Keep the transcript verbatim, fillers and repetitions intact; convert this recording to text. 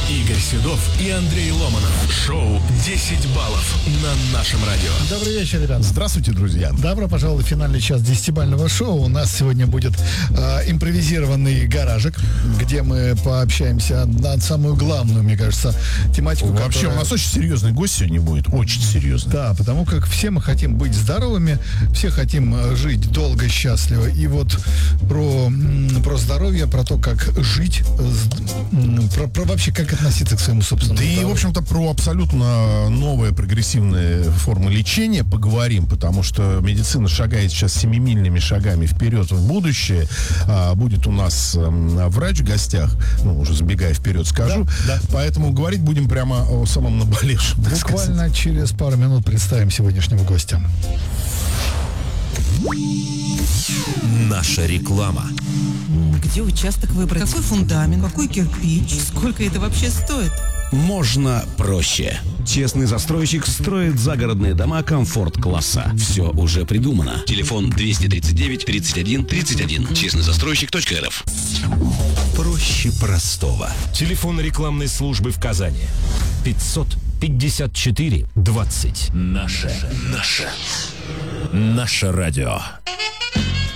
Игорь Седов и Андрей Ломанов. Шоу десять баллов на нашем радио. Добрый вечер, ребят. Здравствуйте, друзья. Добро пожаловать в финальный час десятибалльного шоу. У нас сегодня будет э, импровизированный гаражик, где мы пообщаемся на самую главную, мне кажется, тематику. Вообще, которая... у нас очень серьезный гость сегодня будет. Очень серьезный. Да, потому как все мы хотим быть здоровыми, все хотим жить долго, счастливо. И вот про, про здоровье, про то, как жить, про, про вообще как относиться к своему собственному Да здоровью. и, в общем-то, про абсолютно новые прогрессивные формы лечения поговорим, потому что медицина шагает сейчас семимильными шагами вперед в будущее. А, будет у нас а, врач в гостях, ну, уже забегая вперед скажу. Да, да. Поэтому говорить будем прямо о самом наболевшем. так сказать. Буквально через пару минут представим сегодняшнего гостя. Наша реклама. Где участок выбрать? Какой фундамент? Какой кирпич? Сколько это вообще стоит? Можно проще. Честный застройщик строит загородные дома комфорт-класса. Все уже придумано. Телефон двести тридцать девять тридцать один тридцать один. честный застройщик точка эр эф. Проще простого. Телефон рекламной службы в Казани. пятьсот пятьдесят четыре двадцать. Наше, наше, наше радио.